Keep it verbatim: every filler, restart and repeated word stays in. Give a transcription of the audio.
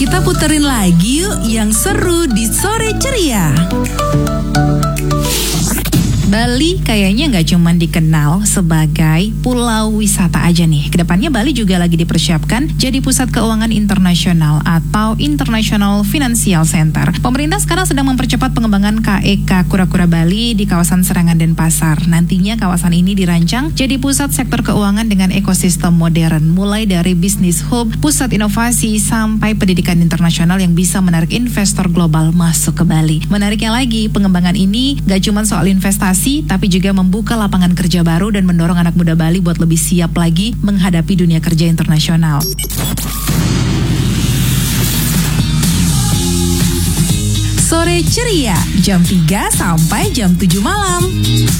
Kita puterin lagi yuk yang seru di Sore Ceria. Bali kayaknya nggak cuma dikenal sebagai pulau wisata aja nih. Kedepannya Bali juga lagi dipersiapkan jadi pusat keuangan internasional atau International Financial Center. Pemerintah sekarang sedang mempercepat pengembangan K E K Kura-Kura Bali di kawasan Serangan Denpasar. Nantinya kawasan ini dirancang jadi pusat sektor keuangan dengan ekosistem modern, mulai dari bisnis hub, pusat inovasi, sampai pendidikan internasional yang bisa menarik investor global masuk ke Bali. Menariknya lagi, pengembangan ini nggak cuma soal investasi, tapi juga membuka lapangan kerja baru dan mendorong anak muda Bali buat lebih siap lagi menghadapi dunia kerja internasional. Sore Ceria, jam tiga sampai jam tujuh malam.